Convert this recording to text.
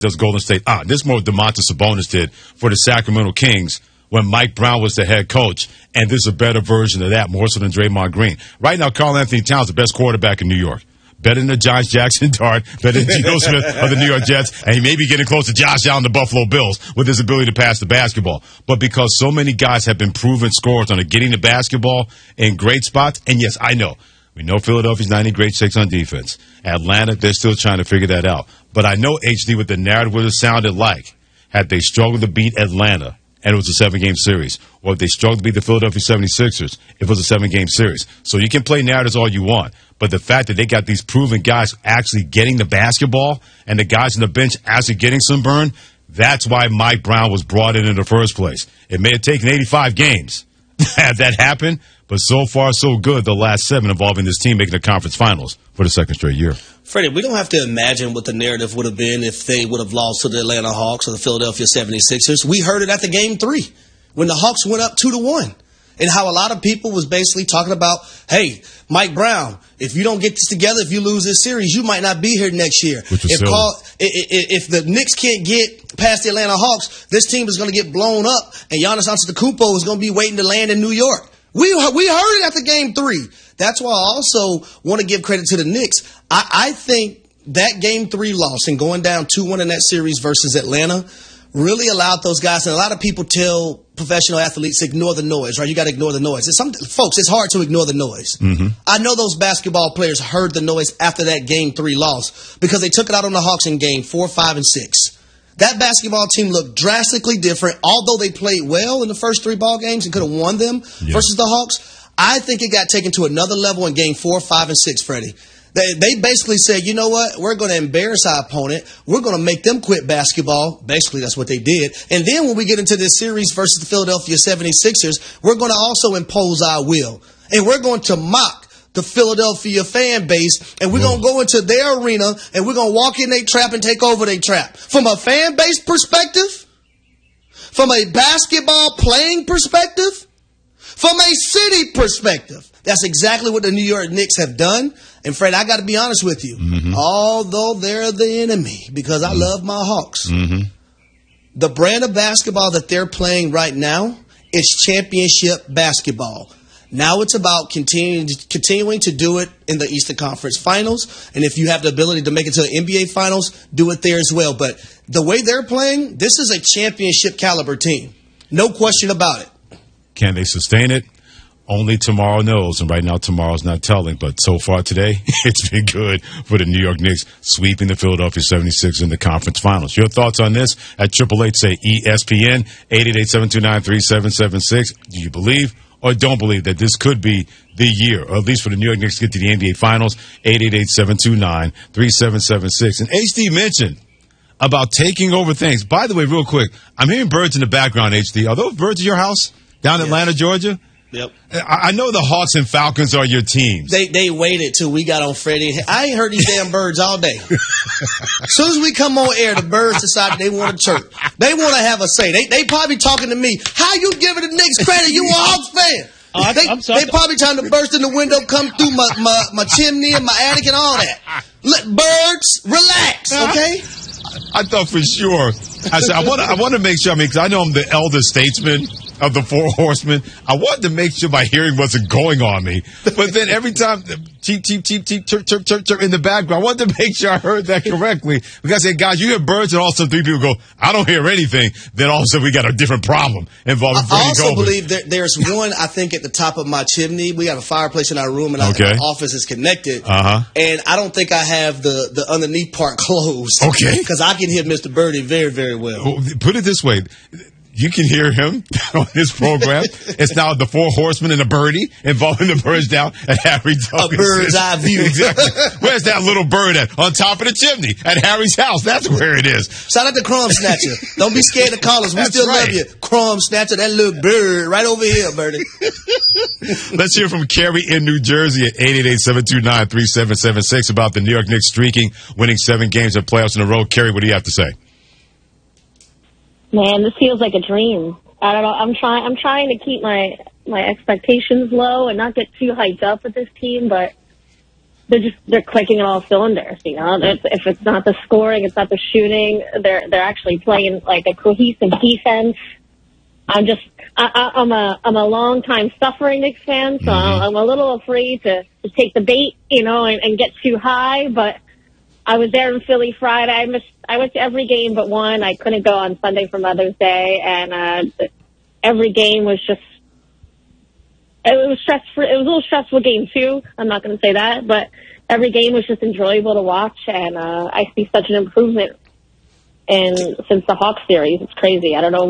does Golden State. This is more what Domantas Sabonis did for the Sacramento Kings when Mike Brown was the head coach. And this is a better version of that, more so than Draymond Green. Right now, Karl Anthony Towns is the best quarterback in New York. Better than the Giants, Jackson Dart, better than Geno Smith of the New York Jets, and he may be getting close to Josh Allen, the Buffalo Bills, with his ability to pass the basketball. But because so many guys have been proven scorers on getting the basketball in great spots, and yes, I know. We know Philadelphia's not in great shakes on defense. Atlanta, they're still trying to figure that out. But I know, HD, what the narrative would have sounded like had they struggled to beat Atlanta, and it was a 7-game series. Or if they struggled to beat the Philadelphia 76ers, it was a 7-game series. So you can play narratives all you want. But the fact that they got these proven guys actually getting the basketball and the guys on the bench actually getting some burn, that's why Mike Brown was brought in the first place. It may have taken 85 games to have that happen, but so far so good the last 7 involving this team making the conference finals for the second straight year. Freddie, we don't have to imagine what the narrative would have been if they would have lost to the Atlanta Hawks or the Philadelphia 76ers. We heard it after Game 3 when the Hawks went up 2-1. And how a lot of people was basically talking about, hey, Mike Brown, if you don't get this together, if you lose this series, you might not be here next year. If the Knicks can't get past the Atlanta Hawks, this team is going to get blown up, and Giannis Antetokounmpo is going to be waiting to land in New York. We heard it after Game 3. That's why I also want to give credit to the Knicks. I think that Game 3 loss and going down 2-1 in that series versus Atlanta really allowed those guys, and a lot of people tell professional athletes, ignore the noise, right? You got to ignore the noise. Folks, it's hard to ignore the noise. Mm-hmm. I know those basketball players heard the noise after that Game 3 loss because they took it out on the Hawks in Game 4, 5, and 6. That basketball team looked drastically different, although they played well in the first 3 ball games and could have won them versus the Hawks. I think it got taken to another level in Game 4, 5, and 6, Freddie. They basically said, you know what, we're going to embarrass our opponent. We're going to make them quit basketball. Basically, that's what they did. And then when we get into this series versus the Philadelphia 76ers, we're going to also impose our will. And we're going to mock the Philadelphia fan base, and we're going to go into their arena, and we're going to walk in their trap and take over their trap. From a fan base perspective, from a basketball playing perspective, from a city perspective, that's exactly what the New York Knicks have done. And, Fred, I got to be honest with you. Mm-hmm. Although they're the enemy, because I love my Hawks, the brand of basketball that they're playing right now is championship basketball. Now it's about continuing to do it in the Eastern Conference Finals. And if you have the ability to make it to the NBA Finals, do it there as well. But the way they're playing, this is a championship caliber team. No question about it. Can they sustain it? Only tomorrow knows, and right now tomorrow's not telling, but so far today, it's been good for the New York Knicks sweeping the Philadelphia 76ers in the conference finals. Your thoughts on this at 888-SAY-ESPN, 888-729-3776. Do you believe or don't believe that this could be the year, or at least for the New York Knicks to get to the NBA Finals? 888-729-3776. And HD mentioned about taking over things. By the way, real quick, I'm hearing birds in the background, HD. Are those birds at your house down in Atlanta, Georgia? Yep. I know the Hawks and Falcons are your teams. They waited till we got on Freddie. I ain't heard these damn birds all day. As soon as we come on air, the birds decided they want to chirp. They want to have a say. They probably talking to me. How you giving the Knicks credit? You a Hawks fan. I'm sorry. They probably trying to burst in the window, come through my chimney and my attic and all that. Let birds relax, okay? I thought for sure. I said I want to make sure. Because I know I'm the elder statesman of the Four Horsemen. I wanted to make sure my hearing wasn't going on me. But then every time, cheep, cheep, cheep, cheep, chirp, chirp, chirp, chirp in the background, I wanted to make sure I heard that correctly. Because I said, guys, you hear birds, and all of a sudden 3 people go, I don't hear anything. Then all of a sudden we got a different problem involving Freddie I also Goldberg. believe there's one, I think, at the top of my chimney. We have a fireplace in our room, and our office is connected. And I don't think I have the underneath part closed. Okay. Because I can hear Mr. Birdie very, very well. Put it this way. You can hear him on this program. It's now the Four Horsemen and a birdie involving the birds down at Harry Douglas. A bird's eye view. Exactly. Where's that little bird at? On top of the chimney at Harry's house. That's where it is. Shout out to Crumb Snatcher. Don't be scared to call us. We still love you. Crumb Snatcher, that little bird right over here, birdie. Let's hear from Kerry in New Jersey at 888-729-3776 about the New York Knicks streaking, winning 7 games of playoffs in a row. Kerry, what do you have to say? Man, this feels like a dream. I don't know. I'm trying to keep my expectations low and not get too hyped up with this team, but they're clicking on all cylinders. You know, if it's not the scoring, it's not the shooting. They're actually playing like a cohesive defense. I'm a long time suffering Knicks fan, so I'm a little afraid to take the bait, you know, and get too high. But I was there in Philly Friday. I went to every game but one. I couldn't go on Sunday for Mother's Day, and every game was just. It was stressful. It was a little stressful game too. I'm not going to say that, but every game was just enjoyable to watch, and I see such an improvement since the Hawks series. It's crazy. I don't know